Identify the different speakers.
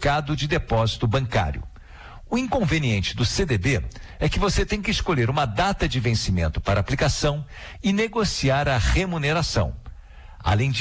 Speaker 1: certificado de depósito bancário. O inconveniente do CDB é que você tem que escolher uma data de vencimento para aplicação e negociar a remuneração. Além